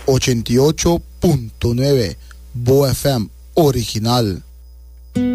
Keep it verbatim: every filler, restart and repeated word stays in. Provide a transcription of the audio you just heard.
ochenta y ocho punto nueve Bo F M original.